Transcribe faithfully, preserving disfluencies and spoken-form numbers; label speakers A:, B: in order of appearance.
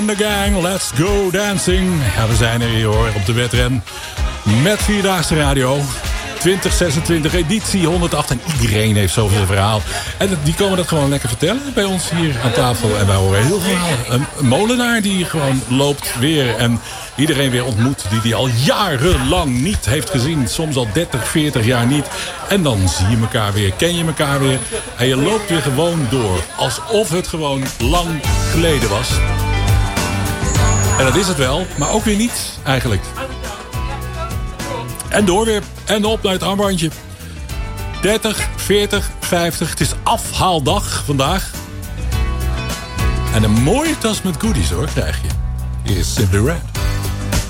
A: The Gang, Let's Go Dancing. Ja, we zijn er hier hoor, op de wedren. Met Vierdaagse Radio. twintig zesentwintig, editie honderdacht. En iedereen heeft zoveel verhaal. En die komen dat gewoon lekker vertellen bij ons hier aan tafel. En wij horen heel veel verhalen. Een molenaar die gewoon loopt weer. En iedereen weer ontmoet die die al jarenlang niet heeft gezien. Soms al dertig, veertig jaar niet. En dan zie je elkaar weer, ken je elkaar weer. En je loopt weer gewoon door. Alsof het gewoon lang geleden was. En dat is het wel, maar ook weer niet eigenlijk. En door weer. En op naar het armbandje. dertig, veertig, vijftig. Het is afhaaldag vandaag. En een mooie tas met goodies hoor, krijg je. Hier is Simply Red.